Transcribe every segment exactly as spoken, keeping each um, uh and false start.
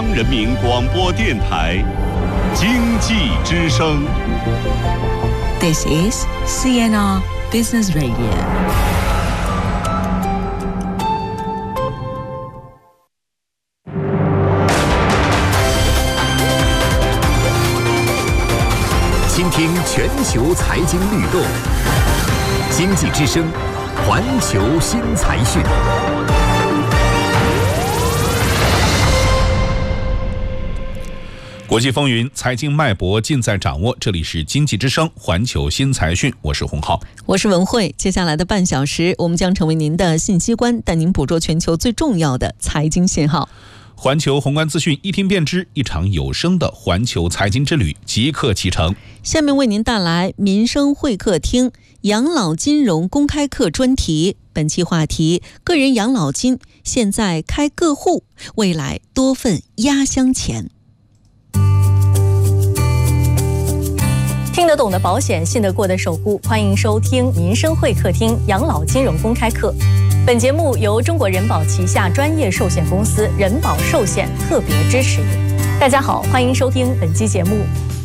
人民广播电台经济之声。 This is C N R Business Radio。 倾听全球财经律动，经济之声，环球新财讯。 国际风云，财经脉搏尽在掌握。这里是经济之声，环球新财讯，我是洪浩， 我是文慧。接下来的半小时，我们将成为您的信息官，带您捕捉全球最重要的财经信号。 环球宏观资讯一听便知，一场有声的环球财经之旅即刻启程。 下面为您带来民生会客厅养老金融公开课专题，本期话题：个人养老金现在开个户，未来多份压箱钱。 听得懂的保险，信得过的守护。欢迎收听民生会客厅养老金融公开课。本节目由中国人保旗下专业寿险公司人保寿险特别支持。大家好，欢迎收听本期节目。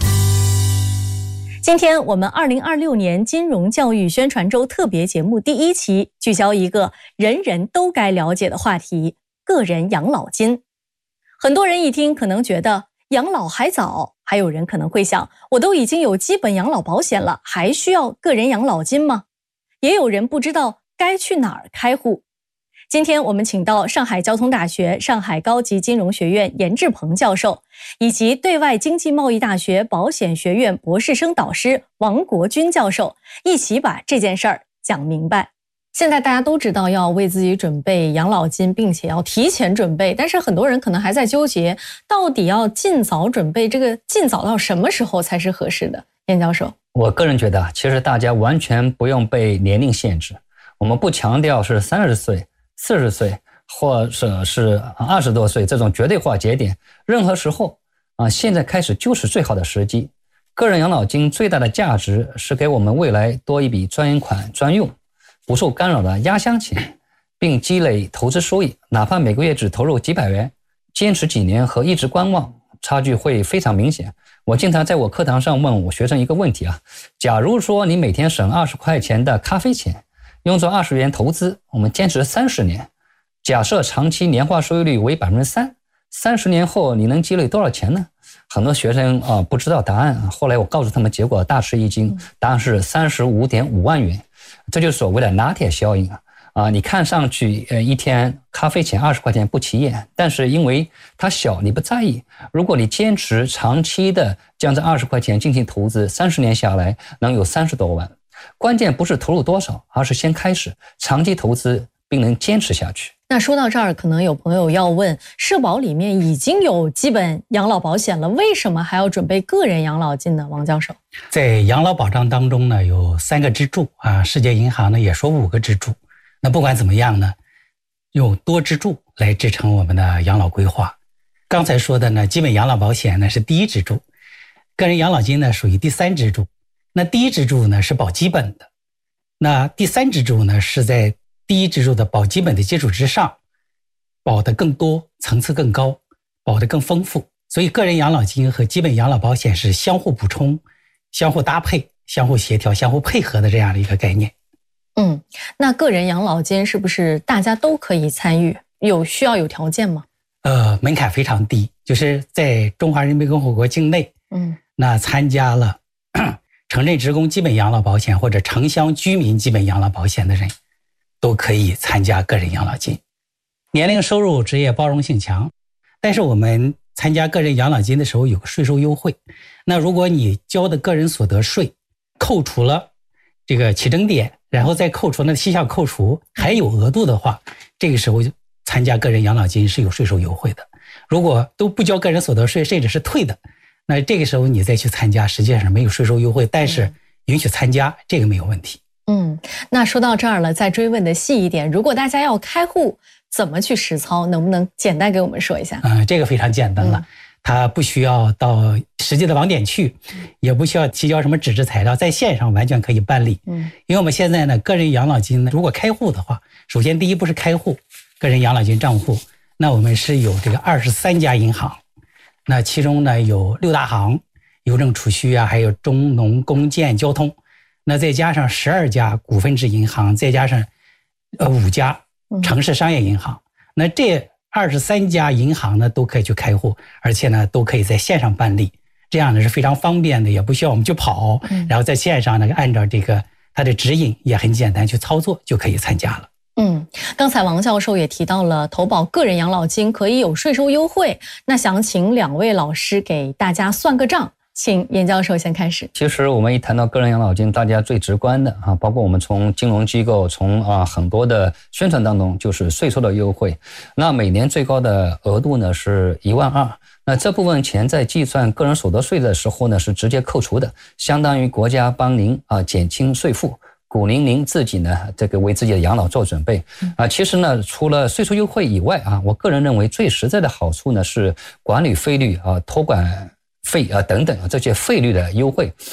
今天我们二零二六年金融教育宣传周特别节目第一期，聚焦一个人人都该了解的话题：个人养老金。很多人一听可能觉得养老还早，还有人可能会想，我都已经有基本养老保险了，还需要个人养老金吗？也有人不知道该去哪儿开户。今天我们请到上海交通大学上海高级金融学院严志鹏教授，以及对外经济贸易大学保险学院博士生导师王国军教授，一起把这件事儿讲明白。现在大家都知道要为自己准备养老金，并且要提前准备，但是很多人可能还在纠结，到底要尽早准备，这个尽早到什么时候才是合适的？严教授， 我个人觉得，其实大家完全不用被年龄限制，我们不强调是三十岁、四十岁，或者是二十多岁这种绝对化节点，任何时候啊，现在开始就是最好的时机。个人养老金最大的价值是给我们未来多一笔专款专用，不受干扰的压箱钱，并积累投资收益，哪怕每个月只投入几百元，坚持几年和一直观望，差距会非常明显。我经常在我课堂上问我学生一个问题啊，假如说你每天省二十块钱的咖啡钱，用作二十元投资，我们坚持三十年，假设长期年化收益率为百分之三，三十年后你能积累多少钱呢？很多学生啊不知道答案，后来我告诉他们结果大吃一惊，答案是三十五点五万元。这就是所谓的拿铁效应啊！啊，你看上去呃一天咖啡钱二十块钱不起眼，但是因为它小你不在意。如果你坚持长期的将这二十块钱进行投资，三十年下来能有三十多万。关键不是投入多少，而是先开始长期投资，并能坚持下去。 那说到这儿，可能有朋友要问，社保里面已经有基本养老保险了，为什么还要准备个人养老金呢？王教授， 在养老保障当中呢，有三个支柱啊，世界银行呢也说五个支柱。那不管怎么样呢，用多支柱来支撑我们的养老规划。刚才说的呢，基本养老保险呢是第一支柱，个人养老金呢属于第三支柱。那第一支柱呢是保基本的，那第三支柱呢是在第一支柱的保基本的基础之上，保得更多，层次更高，保得更丰富。所以个人养老金和基本养老保险是相互补充、相互搭配、相互协调、相互配合的这样的一个概念。 嗯，那个人养老金是不是大家都可以参与？有需要有条件吗？ 呃，门槛非常低，就是在中华人民共和国境内，嗯，那参加了城镇职工基本养老保险或者城乡居民基本养老保险的人，都可以参加个人养老金。年龄、收入、职业包容性强，但是我们参加个人养老金的时候有个税收优惠。那如果你交的个人所得税扣除了这个起征点，然后再扣除那绩效扣除还有额度的话，这个时候参加个人养老金是有税收优惠的。如果都不交个人所得税，甚至是退的，那这个时候你再去参加，实际上没有税收优惠，但是允许参加，这个没有问题。 嗯，那说到这儿了，再追问的细一点，如果大家要开户，怎么去实操？能不能简单给我们说一下？ 嗯、呃，这个非常简单了。嗯，它不需要到实际的网点去，也不需要提交什么纸质材料，在线上完全可以办理。嗯，因为我们现在呢，个人养老金呢，如果开户的话，首先第一步是开户，个人养老金账户，那我们是有这个二十三家银行那其中呢有六大行、邮政储蓄啊，还有中农工建交通，那再加上十二家股份制银行，再加上呃五家城市商业银行，那这二十三家银行呢都可以去开户，而且呢都可以在线上办理，这样呢是非常方便的，也不需要我们去跑，然后在线上呢按照这个它的指引也很简单去操作就可以参加了。 嗯，刚才王教授也提到了投保个人养老金可以有税收优惠，那想请两位老师给大家算个账。请严教授先开始。 其实我们一谈到个人养老金，大家最直观的啊，包括我们从金融机构、从啊很多的宣传当中，就是税收的优惠。那每年最高的额度呢是一万二，那这部分钱在计算个人所得税的时候呢是直接扣除的，相当于国家帮您啊减轻税负。鼓励您自己呢，这个为自己的养老做准备啊。其实呢，除了税收优惠以外啊，我个人认为最实在的好处呢是管理费率啊、托管费啊等等啊这些费率的优惠。